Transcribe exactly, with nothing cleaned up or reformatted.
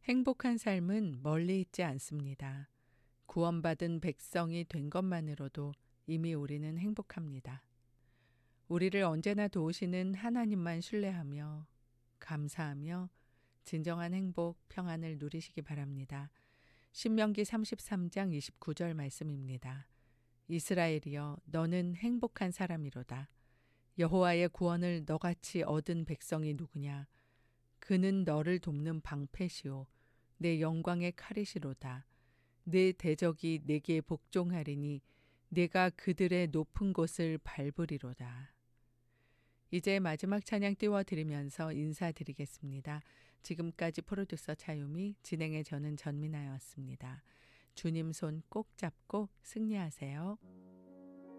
행복한 삶은 멀리 있지 않습니다. 구원받은 백성이 된 것만으로도 이미 우리는 행복합니다. 우리를 언제나 도우시는 하나님만 신뢰하며 감사하며 진정한 행복, 평안을 누리시기 바랍니다. 신명기 삼십삼 장 이십구 절 말씀입니다. 이스라엘이여 너는 행복한 사람이로다. 여호와의 구원을 너같이 얻은 백성이 누구냐? 그는 너를 돕는 방패시오. 내 영광의 칼이시로다. 내 대적이 내게 복종하리니 내가 그들의 높은 곳을 밟으리로다. 이제 마지막 찬양 띄워드리면서 인사드리겠습니다. 지금까지 프로듀서 차유미, 진행의 저는 전민아였습니다. 주님 손 꼭 잡고 승리하세요.